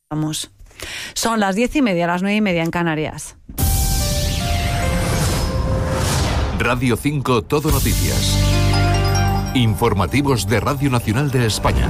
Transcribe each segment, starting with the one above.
Vamos. Son las 10:30, las 9:30 en Canarias. Radio 5 Todo Noticias. Informativos de Radio Nacional de España.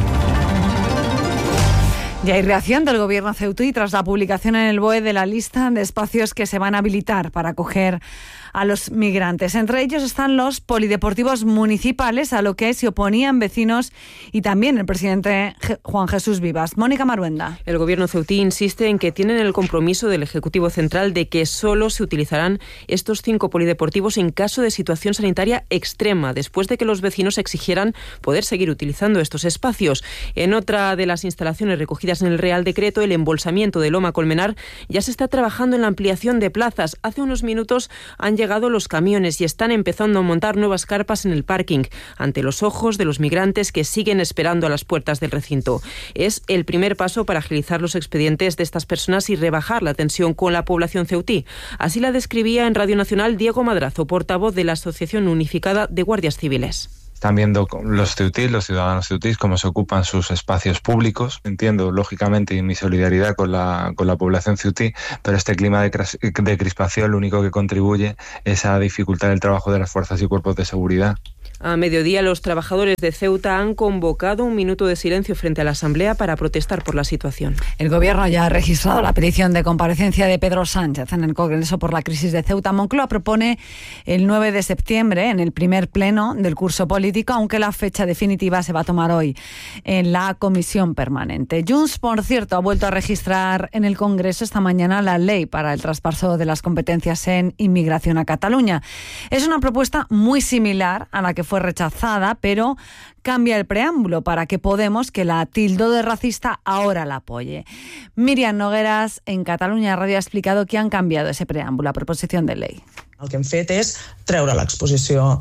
Ya hay reacción del gobierno ceutí tras la publicación en el BOE de la lista de espacios que se van a habilitar para acoger a los migrantes. Entre ellos están los polideportivos municipales, a lo que se oponían vecinos y también el presidente Juan Jesús Vivas. Mónica Maruenda. El gobierno ceutí insiste en que tienen el compromiso del Ejecutivo Central de que solo se utilizarán estos 5 polideportivos en caso de situación sanitaria extrema, después de que los vecinos exigieran poder seguir utilizando estos espacios. En otra de las instalaciones recogidas en el Real Decreto, el embolsamiento de Loma Colmenar, ya se está trabajando en la ampliación de plazas. Hace unos minutos han llegado los camiones y están empezando a montar nuevas carpas en el parking, ante los ojos de los migrantes que siguen esperando a las puertas del recinto. Es el primer paso para agilizar los expedientes de estas personas y rebajar la tensión con la población ceutí. Así la describía en Radio Nacional Diego Madrazo, portavoz de la Asociación Unificada de Guardias Civiles. Están viendo los ceutís, los ciudadanos ceutís, cómo se ocupan sus espacios públicos. Entiendo, lógicamente, mi solidaridad con la población ceutí, pero este clima de crispación lo único que contribuye es a dificultar el trabajo de las fuerzas y cuerpos de seguridad. A mediodía, los trabajadores de Ceuta han convocado un minuto de silencio frente a la Asamblea para protestar por la situación. El Gobierno ya ha registrado la petición de comparecencia de Pedro Sánchez en el Congreso por la crisis de Ceuta. Moncloa propone el 9 de septiembre en el primer pleno del curso político, aunque la fecha definitiva se va a tomar hoy en la comisión permanente. Junts, por cierto, ha vuelto a registrar en el Congreso esta mañana la ley para el traspaso de las competencias en inmigración a Cataluña. Es una propuesta muy similar a la que fue rechazada, pero cambia el preámbulo para que Podemos, que la tildó de racista, ahora la apoye. Miriam Nogueras, en Catalunya Radio, ha explicado que han cambiado ese preámbulo, la proposición de ley. El que hem fet és treure l'exposició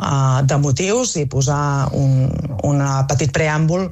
de motius i posar un petit preàmbul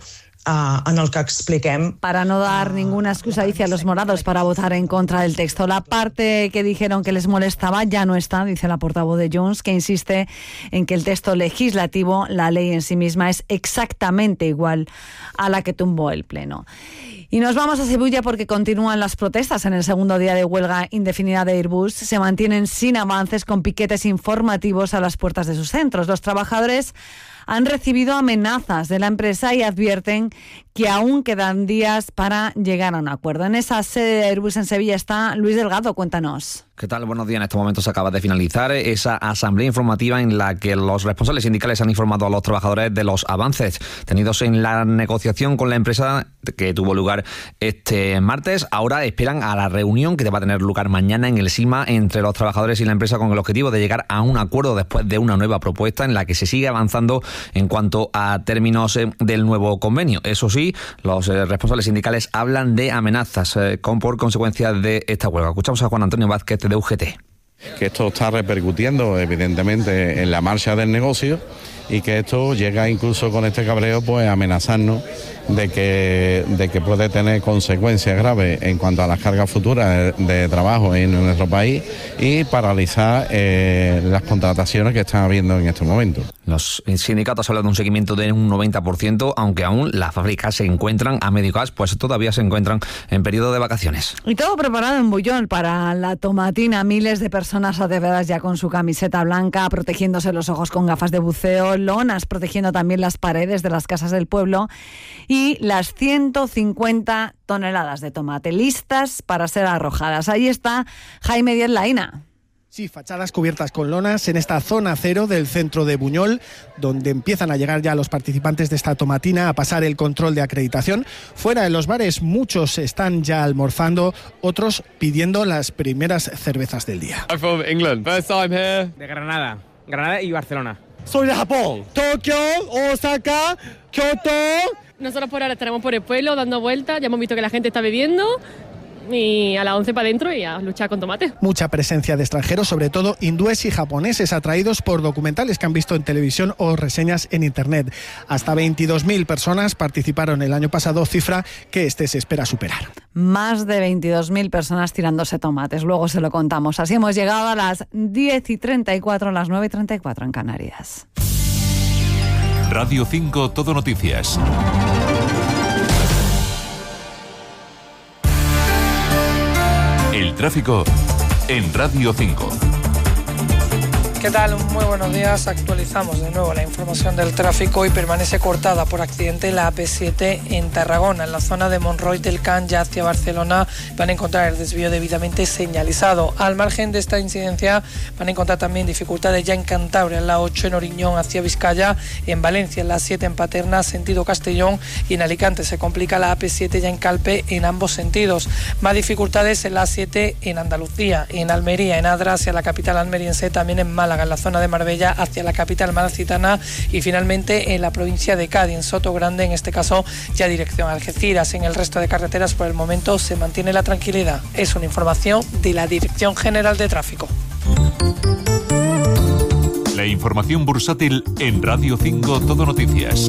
en el que expliquem. Para no dar ninguna excusa, dice, a los morados para votar en contra del texto. La parte que dijeron que les molestaba ya no está, dice la portavoz de Junts, que insiste en que el texto legislativo, la ley en sí misma, es exactamente igual a la que tumbó el Pleno. Y nos vamos a Sevilla porque continúan las protestas en el segundo día de huelga indefinida de Airbus. Se mantienen sin avances con piquetes informativos a las puertas de sus centros. Los trabajadores han recibido amenazas de la empresa y advierten que aún quedan días para llegar a un acuerdo. En esa sede de Airbus en Sevilla está Luis Delgado. Cuéntanos. ¿Qué tal? Buenos días. En estos momentos se acaba de finalizar esa asamblea informativa en la que los responsables sindicales han informado a los trabajadores de los avances tenidos en la negociación con la empresa que tuvo lugar este martes. Ahora esperan a la reunión que va a tener lugar mañana en el SIMA entre los trabajadores y la empresa con el objetivo de llegar a un acuerdo después de una nueva propuesta en la que se sigue avanzando en cuanto a términos del nuevo convenio. Eso sí, los responsables sindicales hablan de amenazas por consecuencia de esta huelga. Escuchamos a Juan Antonio Vázquez de UGT. Que esto está repercutiendo evidentemente en la marcha del negocio y que esto llega incluso con este cabreo pues a amenazarnos de que puede tener consecuencias graves en cuanto a las cargas futuras de trabajo en nuestro país y paralizar las contrataciones que están habiendo en este momento. Los sindicatos hablan de un seguimiento de un 90%, aunque aún las fábricas se encuentran a medio gas, pues todavía se encuentran en periodo de vacaciones. Y todo preparado en Bullón para la tomatina. Miles de personas adeveras ya con su camiseta blanca, protegiéndose los ojos con gafas de buceo, lonas protegiendo también las paredes de las casas del pueblo y las 150 toneladas de tomate listas para ser arrojadas. Ahí está Jaime Díaz Laína. Sí, fachadas cubiertas con lonas en esta zona cero del centro de Buñol, donde empiezan a llegar ya los participantes de esta tomatina a pasar el control de acreditación. Fuera, en los bares, muchos están ya almorzando, otros pidiendo las primeras cervezas del día. I'm from England, first time here. De Granada y Barcelona. Soy de Japón, Tokio, Osaka, Kyoto. Nosotros por ahora estaremos por el pueblo dando vueltas, ya hemos visto que la gente está bebiendo y a las 11 para adentro y a luchar con tomate. Mucha presencia de extranjeros, sobre todo hindúes y japoneses, atraídos por documentales que han visto en televisión o reseñas en internet. Hasta 22.000 personas participaron el año pasado, cifra que este se espera superar. Más de 22.000 personas tirándose tomates, luego se lo contamos. Así hemos llegado a las 10:34, las 9:34 en Canarias. Radio 5 Todo Noticias. tráfico en Radio 5. ¿Qué tal? Muy buenos días. Actualizamos de nuevo la información del tráfico y permanece cortada por accidente la AP7 en Tarragona. En la zona de Monroy del Can, ya hacia Barcelona, van a encontrar el desvío debidamente señalizado. Al margen de esta incidencia, van a encontrar también dificultades ya en Cantabria, en la 8 en Oriñón hacia Vizcaya, en Valencia, en la 7 en Paterna, sentido Castellón, y en Alicante se complica la AP7 ya en Calpe en ambos sentidos. Más dificultades en la 7 en Andalucía, en Almería, en Adra hacia la capital almeriense, también en Málaga, en la zona de Marbella hacia la capital malacitana, y finalmente en la provincia de Cádiz, en Sotogrande, en este caso ya dirección a Algeciras. En el resto de carreteras por el momento se mantiene la tranquilidad. Es una información de la Dirección General de Tráfico. La información bursátil en Radio 5 Todo Noticias.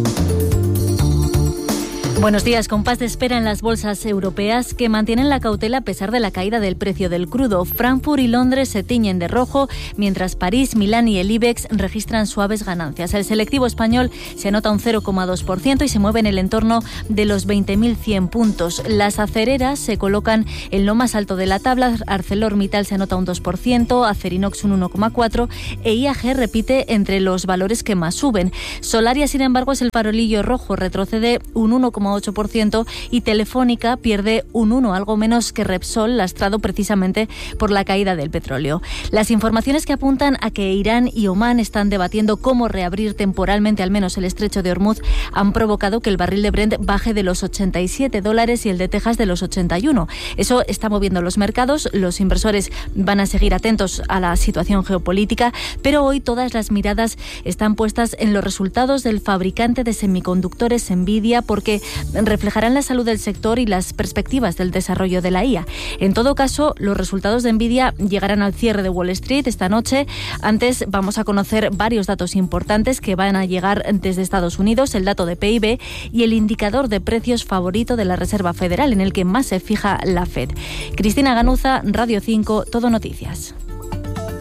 Buenos días. Compás de espera en las bolsas europeas que mantienen la cautela a pesar de la caída del precio del crudo. Frankfurt y Londres se tiñen de rojo, mientras París, Milán y el IBEX registran suaves ganancias. El selectivo español se anota un 0,2% y se mueve en el entorno de los 20.100 puntos. Las acereras se colocan en lo más alto de la tabla. ArcelorMittal se anota un 2%, Acerinox un 1,4% e IAG repite entre los valores que más suben. Solaria, sin embargo, es el farolillo rojo, retrocede un 1,8% y Telefónica pierde un 1%, algo menos que Repsol, lastrado precisamente por la caída del petróleo. Las informaciones que apuntan a que Irán y Omán están debatiendo cómo reabrir temporalmente al menos el estrecho de Hormuz han provocado que el barril de Brent baje de los $87 y el de Texas de los 81. Eso está moviendo los mercados. Los inversores van a seguir atentos a la situación geopolítica, pero hoy todas las miradas están puestas en los resultados del fabricante de semiconductores Nvidia, porque reflejarán la salud del sector y las perspectivas del desarrollo de la IA. En todo caso, los resultados de Nvidia llegarán al cierre de Wall Street esta noche. Antes vamos a conocer varios datos importantes que van a llegar desde Estados Unidos, el dato de PIB y el indicador de precios favorito de la Reserva Federal, en el que más se fija la Fed. Cristina Ganuza, Radio 5, Todo Noticias.